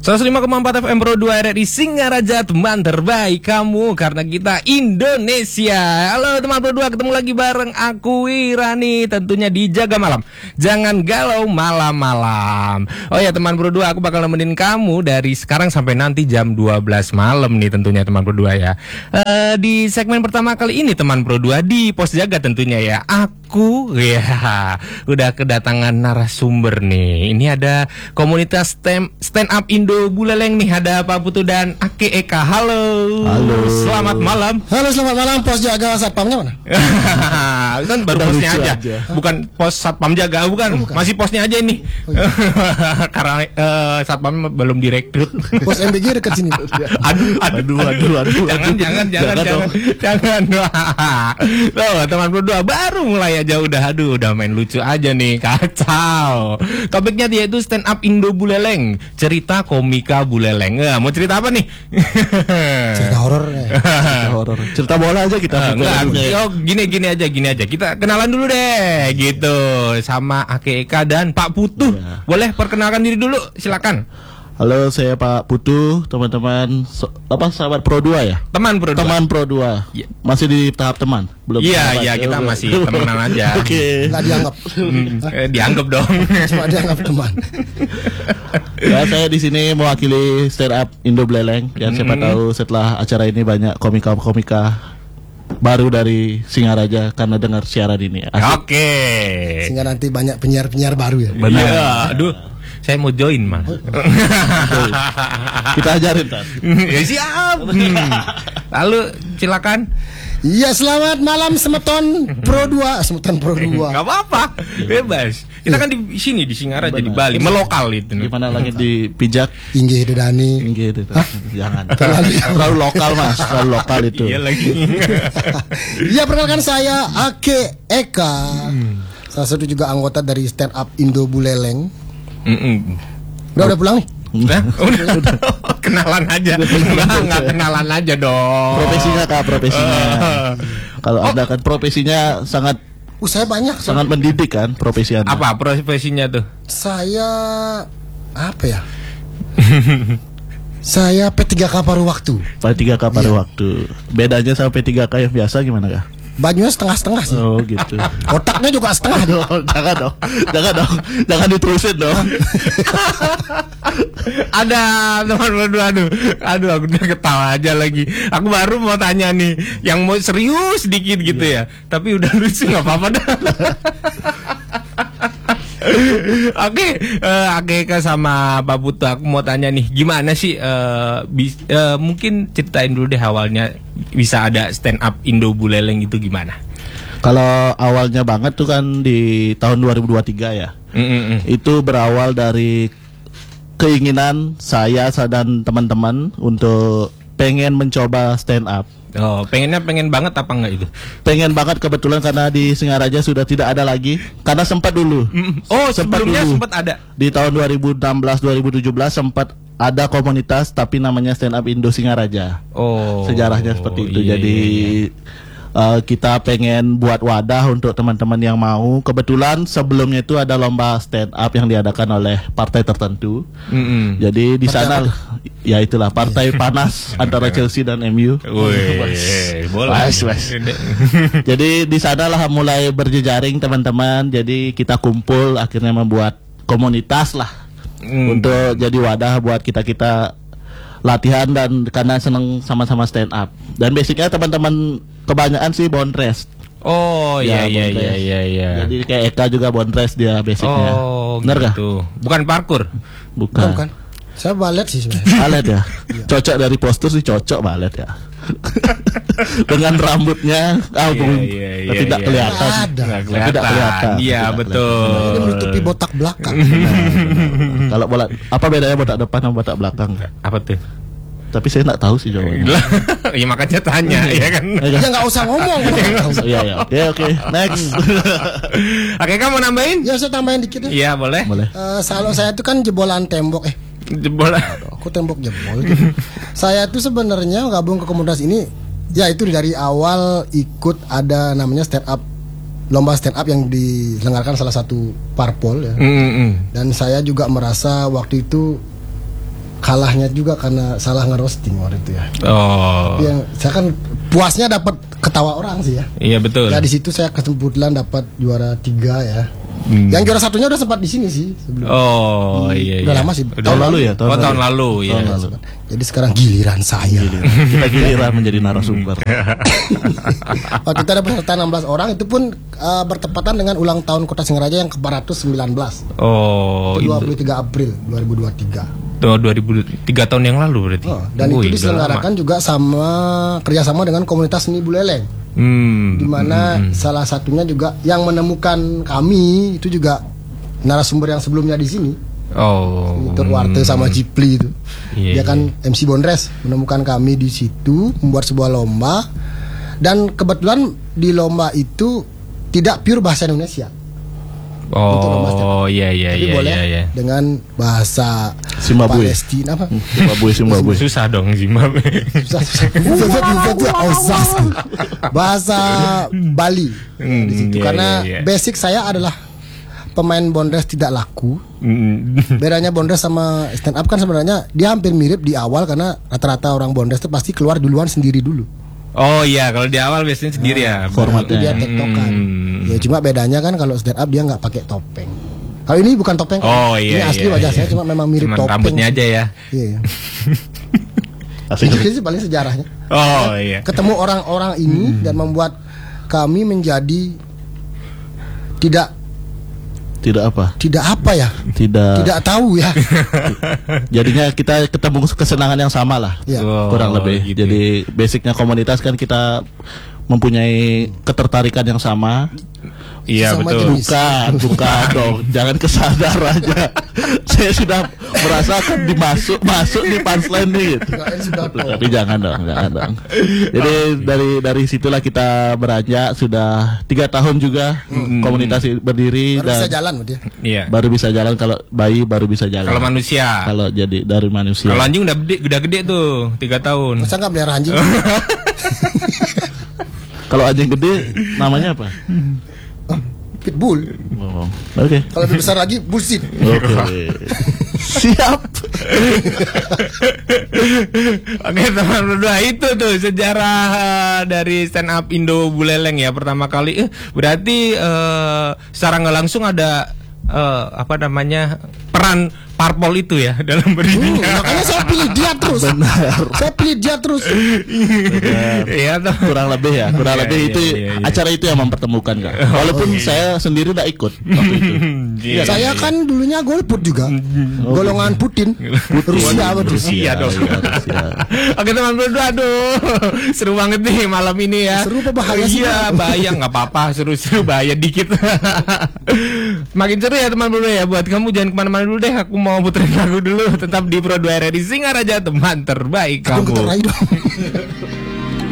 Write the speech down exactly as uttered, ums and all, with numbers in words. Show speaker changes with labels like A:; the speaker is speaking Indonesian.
A: seratus lima koma empat F M Pro dua R R I Singaraja, teman terbaik kamu karena kita Indonesia. Halo teman Pro dua, ketemu lagi bareng aku Wirani, tentunya di Jaga Malam. Jangan galau malam-malam. Oh ya teman Pro dua, aku bakal nemenin kamu dari sekarang sampai nanti jam dua belas malam nih tentunya teman Pro dua ya. Uh, di segmen pertama kali ini teman Pro dua di Pos Jaga tentunya ya. Aku ya udah kedatangan narasumber nih. Ini ada komunitas stand, stand up Indo Buleleng nih, ada Pak Putu dan Ake Eka. Halo.
B: Halo.
A: Selamat malam.
B: Halo, selamat malam. Pos Jaga Satpamnya mana?
A: Kan baru
B: Udah
A: posnya aja.
B: aja.
A: Bukan pos Satpam Jaga, bukan. Oh, bukan. Masih posnya aja ini. Oh, iya. Karena uh, Satpam belum direkrut.
B: Pos M B G dekat sini.
A: aduh, aduh, aduh, aduh, jangan, jangan, jangan, jangan, jangan, jangan. Tuh, teman berdua baru mulai aja udah, aduh, udah main lucu aja nih, kacau. Topiknya dia itu stand up Indo Buleleng, cerita komika Buleleng. Nggak, mau cerita apa nih?
B: Cerita horor. Cerita horor. Cerita bola aja kita.
A: Uh, enggak, oh, gini gini aja, gini aja. Kita kenalan dulu deh, gitu, sama Ake Eka dan Pak Putu. Ya. Boleh perkenalkan diri dulu, silakan.
C: Halo, saya Pak Putu, teman-teman so, apa sahabat Pro dua ya?
A: Teman Pro dua.
C: Teman Pro dua. Ya. Masih di tahap teman, belum.
A: Iya, iya, kita masih temenan aja.
C: Oke. Okay.
B: Enggak dianggap.
A: Hmm, eh, dianggap dong.
B: Cuma dianggap teman.
C: Ya, saya di sini mewakili stand up Indo Buleleng. Ya, mm-hmm. Siapa tahu setelah acara ini banyak komika-komika baru dari Singaraja karena dengar siaran ini.
A: Oke. Okay.
B: Sehingga nanti banyak penyiar-penyiar baru ya.
A: Benar. Ya, aduh. Saya mau join mah.
C: Kita ajarin kan.
A: Ya siap. Hmm. Lalu silakan.
B: Iya, selamat malam Semeton Pro dua, Semeton Pro dua.
A: Enggak apa-apa. Bebas. Kita kan di sini di Singaraja di Bali, melokal itu.
C: Gimana lagi di pijak?
B: Inggih Dedani.
C: Inggih Dedani. Jangan. Terlalu, terlalu lokal, Mas. Terlalu lokal itu.
A: Iya lagi.
B: Iya, perkenalkan saya Ake Eka. Hmm. Salah satu juga anggota dari stand up Indo Buleleng. Mm-mm. Udah udah pulang nih?
A: Udah, udah, udah. Kenalan aja. Enggak, enggak kenalan aja dong.
C: Profesinya Kak, profesinya. Uh. Kalau oh. Anda kan profesinya sangat
B: uh, saya banyak
C: sangat saya. Mendidik kan profesi Anda.
A: Apa profesinya tuh?
B: Saya apa ya? Saya P tiga K paruh waktu.
C: P tiga K paruh yeah. waktu. Bedanya sama P tiga K yang biasa gimana Kak?
B: Bajunya setengah-setengah sih.
C: Oh gitu.
B: Otaknya juga setengah dong.
C: Jangan dong. Jangan dong. Jangan diterusin dong.
A: Ada teman berdua, aduh, aduh, aku udah ketawa aja lagi. Aku baru mau tanya nih, yang mau serius dikit gitu yeah. ya. Tapi udah lucu, nggak apa-apa dah. Oke, uh, Ake Eka sama Pak Putu, aku mau tanya nih, gimana sih uh, bis, uh, mungkin ceritain dulu deh awalnya bisa ada stand up Indo Buleleng itu gimana?
C: Kalau awalnya banget tuh kan di tahun dua ribu dua puluh tiga ya. Mm-mm. Itu berawal dari keinginan saya dan teman-teman untuk pengen mencoba stand up.
A: Oh, pengennya pengen banget apa enggak itu?
C: Pengen banget kebetulan karena di Singaraja sudah tidak ada lagi. Karena sempat dulu.
A: Mm. Oh, sempat sebelumnya dulu. sempat ada.
C: Di tahun dua ribu enam belas dua ribu tujuh belas sempat ada komunitas tapi namanya Stand Up Indo Singaraja.
A: Oh.
C: Sejarahnya seperti itu.
A: Iya,
C: Jadi
A: iya.
C: Uh, kita pengen buat wadah untuk teman-teman yang mau. Kebetulan sebelumnya itu ada lomba stand up yang diadakan oleh partai tertentu. Mm-hmm. Jadi di sana ya itulah partai panas antara Chelsea dan M U.
A: Wih, bola.
C: Jadi di sanalah mulai berjejaring teman-teman. Jadi kita kumpul akhirnya membuat komunitas lah mm. untuk jadi wadah buat kita-kita latihan dan karena seneng sama-sama stand up. Dan basicnya teman-teman kebanyakan sih bondres.
A: Oh iya iya iya iya iya.
C: Jadi kayak Eka juga bondres dia basicnya.
A: Oh
C: bener
A: gitu. Gak? Bukan parkur.
C: Bukan.
B: Bukan. Saya balet sih sebenarnya.
C: Balet ya. Cocok dari postur sih cocok balet ya. Dengan rambutnya ah,
A: yeah, yeah, yeah,
C: tidak yeah. kelihatan.
B: Ada.
A: Kelihatan. Tidak kelihatan. Iya betul.
B: Ini menutupi botak belakang.
C: Kalau bola apa bedanya botak depan sama botak belakang?
A: Apa tuh?
C: Tapi saya nggak tahu sih jawabannya.
A: Iya makanya tanya ya kan.
B: Ya nggak usah ngomong.
C: Iya ya. Oke oke. Next.
A: Oke, kamu nambahin?
B: Ya saya tambahin dikit ya.
A: Iya boleh.
C: Boleh.
B: Uh, kalau saya itu kan jebolan tembok eh.
A: Jebolan.
B: Aku tembok jebol. Saya itu sebenarnya gabung ke komunitas ini. Ya itu dari awal ikut ada namanya stand up, lomba stand up yang diselenggarakan salah satu parpol ya. Mm-hmm. Dan saya juga merasa waktu itu kalahnya juga karena salah ngerosting waktu itu ya.
A: Oh.
B: Tapi yang saya kan puasnya dapat ketawa orang sih ya.
A: Iya betul.
B: Ya di situ saya kebetulan dapat juara tiga ya.
A: Hmm.
B: Yang juara satunya udah sempat di sini sih sebelum.
A: Oh
B: Di-
A: iya.
B: udah
A: iya.
B: lama sih.
C: Tahun lalu ya,
A: Oh tahun lalu ya.
C: Tahun lalu.
B: Jadi sekarang giliran saya.
C: Kita giliran menjadi narasumber.
B: Waktu itu ada peserta enam belas orang, itu pun uh, bertepatan dengan ulang tahun Kota Singaraja yang ke empat ratus sembilan belas.
A: Oh
B: dua
A: itu
B: puluh tiga April dua ribu dua puluh tiga.
A: tuh dua ribu tiga tahun yang lalu berarti.
B: Oh, dan
A: Wih,
B: itu
A: udah
B: diselenggarakan juga sama kerjasama dengan komunitas seni Buleleng,
A: lama. Hmm.
B: di mana salah satunya juga yang menemukan kami itu juga narasumber yang sebelumnya di sini.
A: Oh.
B: Itu Warte sama Cipli itu.
A: Iya,
B: Dia kan M C Bondres menemukan kami di situ membuat sebuah lomba, dan kebetulan di lomba itu tidak pure bahasa Indonesia. Untuk lomba stand up.
A: Oh iya iya
B: Tapi
A: iya
B: boleh
A: iya iya.
B: dengan bahasa
C: Zimbabwe.
B: Palestina apa?
C: Zimbabwe, Zimbabwe.
A: Susah dong Zimbabwe.
B: Susah, susah. Bahasa Bali
A: Hmm,
B: di situ
A: iya,
B: karena
A: iya, iya.
B: basic saya adalah pemain Bondres tidak laku.
A: Hmm.
B: Bedanya Bondres sama stand up kan sebenarnya dia hampir mirip di awal, karena rata-rata orang Bondres itu pasti keluar duluan sendiri dulu.
A: Oh iya kalau di awal biasanya sendiri ya.
C: formatnya.
B: Itu dia tektokan.
A: Hmm.
B: Ya cuma bedanya kan kalau stand up dia nggak pakai topeng. Kalau ini bukan topeng.
A: Oh
B: ini
A: iya.
B: asli
A: iya,
B: wajah
A: iya.
B: saya cuma memang mirip
A: Cuman
B: topeng.
A: rambutnya aja ya.
B: Iya.
C: Asik.
B: Itu sih paling sejarahnya.
A: Oh iya.
B: Ketemu orang-orang ini dan membuat kami menjadi tidak
C: Tidak apa?
B: tidak apa ya?
C: Tidak.
B: Tidak tahu ya.
C: Jadinya kita ketemu kesenangan yang sama lah.
B: Ya.
A: Oh,
C: Kurang lebih.
A: gitu.
C: Jadi basicnya komunitas kan kita mempunyai ketertarikan yang sama.
A: Iya
B: Sama
A: betul.
B: jenis.
C: Bukan, bukan dong. Jangan kesadar aja. Saya sudah merasakan dimasuk masuk di punchline nih gitu.
B: Kirain sudah tahu.
C: Tapi jangan dong, jangan dong. Jadi dari dari situlah kita beranjak, sudah tiga tahun juga komunitas ini berdiri
B: Baru
C: dan
B: bisa jalan dia.
A: Iya.
C: baru bisa jalan, kalau bayi baru bisa jalan.
A: Kalau manusia.
C: Kalau jadi dari manusia.
A: Kalau anjing udah gede, udah gede tuh tiga tahun.
B: Masa nggak pelihara anjing?
C: Kalau anjing gede namanya apa?
B: Pitbull.
C: Oh, Oke.
B: Kalau lebih besar lagi bullshit.
C: Oke. Siap.
A: Oke teman berdua, itu tuh sejarah eh, dari stand up Indo Buleleng ya pertama kali. Eh, berarti eh, secara nggak langsung ada eh, apa namanya peran parpol itu ya dalam
B: Hmm,
A: berdirinya.
B: makanya saya pilih dia terus.
C: Benar.
B: Saya pilih dia terus.
A: Iya tuh.
C: Kurang lebih ya, kurang
A: Iya,
C: lebih
A: iya,
C: itu
A: iya, iya.
C: acara itu yang mempertemukan Kak. Walaupun saya sendiri tidak ikut waktu itu.
A: Iya,
B: Saya
A: iya.
B: kan dulunya golput juga. Golongan Putin. Rusia apa tuh?
A: Rusia dong.
C: Iya, Rusia.
A: Oke teman berdua, aduh seru banget nih malam ini ya.
B: Seru apa bahaya sih,
A: Iya bahaya, nggak apa-apa, seru-seru, bahaya dikit. Makin seru ya teman berdua ya. Buat kamu jangan kemana-mana dulu deh. Aku mau puterin lagu dulu. Tetap di Pro dua R R I Singaraja, teman terbaik
B: Aku
A: kamu.
B: keterai dong.